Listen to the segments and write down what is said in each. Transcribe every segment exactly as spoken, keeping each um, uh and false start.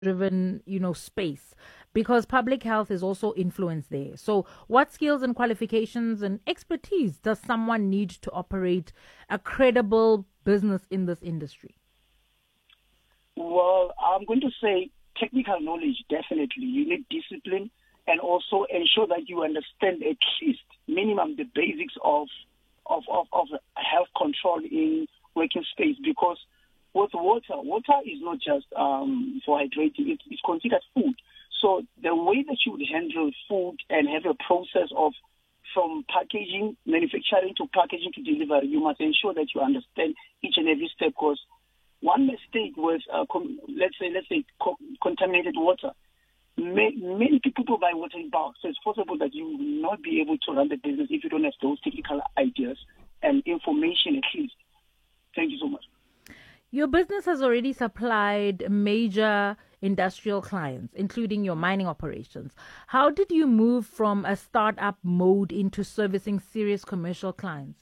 driven, you know, space because public health is also influenced there. So what skills and qualifications and expertise does someone need to operate a credible business in this industry? Well, I'm going to say technical knowledge, definitely. You need discipline and also ensure that you understand at least minimum the basics of of, of, of health control in working space, because with water, water is not just um, for hydrating, it, it's considered food. So the way that you would handle food and have a process of from packaging, manufacturing to packaging to delivery, you must ensure that you understand each and every step, because one mistake was, uh, com- let's say, let's say co- contaminated water. May- many people provide water in bulk, so it's possible that you will not be able to run the business if you don't have those technical ideas and information at least. Thank you so much. Your business has already supplied major industrial clients, including your mining operations. How did you move from a startup mode into servicing serious commercial clients?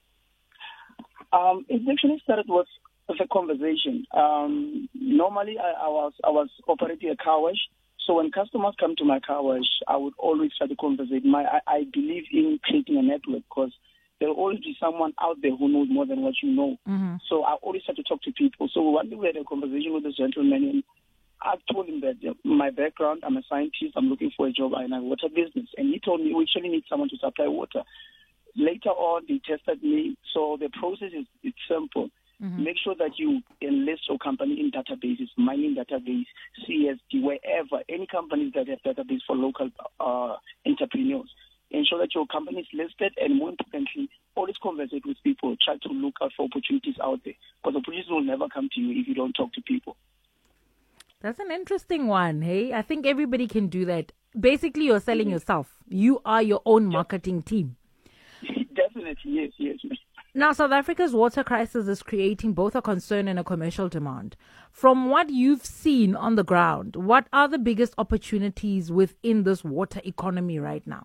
Um, it actually started with, with a conversation. Um, normally, I, I was I was operating a car wash. So when customers come to my car wash, I would always try to conversate. My I, I believe in creating a network, because there will always be someone out there who knows more than what you know. Mm-hmm. So I always try to talk to people. So one day we had a conversation with this gentleman, and I told him that uh, my background, I'm a scientist, I'm looking for a job in a water business. And he told me we actually need someone to supply water. Later on, they tested me. So the process is it's simple. Mm-hmm. Make sure that you enlist your company in databases, mining database, C S D, wherever, any companies that have database for local uh, entrepreneurs. Ensure that your company is listed, and more importantly, always conversate with people. Try to look out for opportunities out there, because opportunities will never come to you if you don't talk to people. That's an interesting one, hey? I think everybody can do that. Basically, you're selling mm-hmm. yourself. You are your own marketing team. Definitely, yes, yes. Now, South Africa's water crisis is creating both a concern and a commercial demand. From what you've seen on the ground, what are the biggest opportunities within this water economy right now?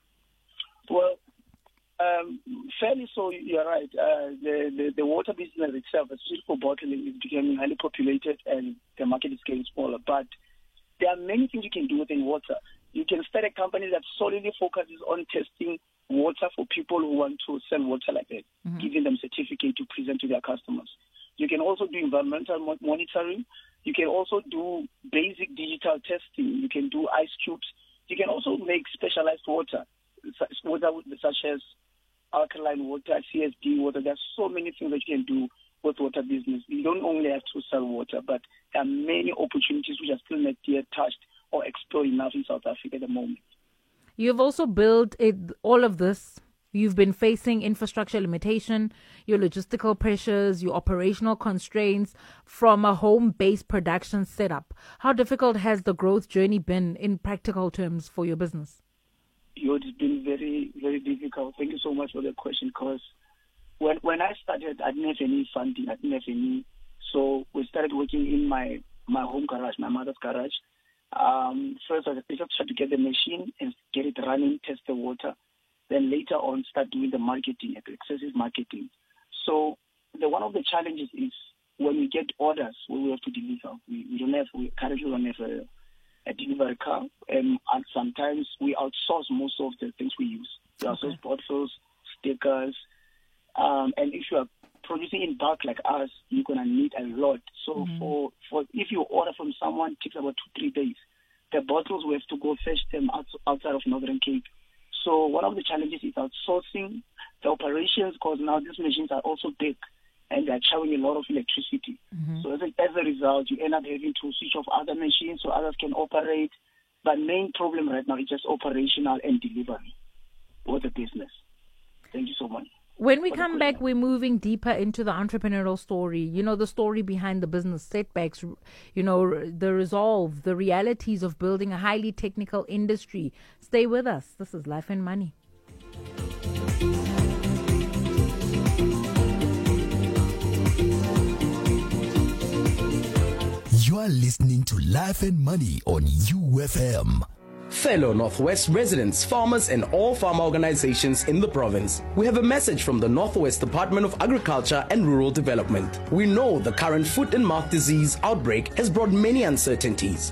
Well, um, fairly so, you're right. Uh, the, the, the water business itself, especially for bottling, is becoming highly populated, and the market is getting smaller. But there are many things you can do within water. You can start a company that solely focuses on testing water for people who want to sell water like that, mm-hmm. giving them certificate to present to their customers. You can also do environmental mo- monitoring. You can also do basic digital testing. You can do ice cubes. You can also make specialized water, such, water such as alkaline water, C S D water. There's so many things that you can do with water business. You don't only have to sell water, but there are many opportunities which are still not yet touched or explored enough in South Africa at the moment. You've also built it, all of this. You've been facing infrastructure limitation, your logistical pressures, your operational constraints from a home-based production setup. How difficult has the growth journey been in practical terms for your business? It's been very, very difficult. Thank you so much for the question, because when when I started, I didn't have any funding. I didn't have any. So we started working in my, my home garage, my mother's garage. Um, first, I just tried to get the machine and get it running, test the water. Then later on, start doing the marketing, excessive marketing. So the one of the challenges is when we get orders, we have to deliver. We, we don't have, we currently don't have a, a delivery car, and, and sometimes we outsource most of the things we use. We outsource okay. bottles, stickers, um, and if you are producing in bulk like us, you're gonna need a lot. So mm-hmm. for, for if you order from someone, it takes about two, three days. The bottles, we have to go fetch them out, outside of Northern Cape. So one of the challenges is outsourcing the operations, because now these machines are also big and they're chewing a lot of electricity. Mm-hmm. So as a, as a result, you end up having to switch off other machines so others can operate. But main problem right now is just operational and delivery with the business. Thank you so much. When we come back, we're moving deeper into the entrepreneurial story, you know, the story behind the business setbacks, you know, the resolve, the realities of building a highly technical industry. Stay with us. This is Life and Money. You are listening to Life and Money on U F M. Fellow Northwest residents, farmers and all farmer organizations in the province, we have a message from the Northwest Department of Agriculture and Rural Development. We know the current foot and mouth disease outbreak has brought many uncertainties.